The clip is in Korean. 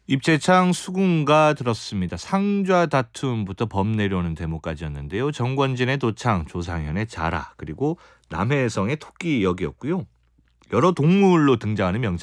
입재창 수군가 들었습니다. 상좌 다툼부터 범 내려오는 대목까지였는데요. 정권진의 도창, 조상현의 자라, 그리고 남해성의 토끼 역이었고요. 여러 동물로 등장하는 명창